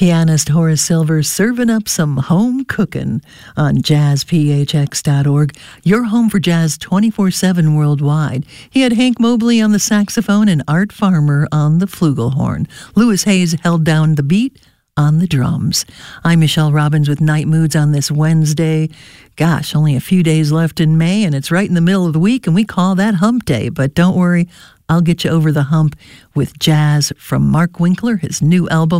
Pianist Horace Silver serving up some home cooking on jazzphx.org, your home for jazz 24/7 worldwide. He had Hank Mobley on the saxophone and Art Farmer on the flugelhorn. Louis Hayes held down the beat on the drums. I'm Michelle Robbins with Night Moods on this Wednesday. Gosh, only a few days left in May, and it's right in the middle of the week, and we call that Hump Day. But don't worry, I'll get you over the hump with jazz from Mark Winkler, his new album,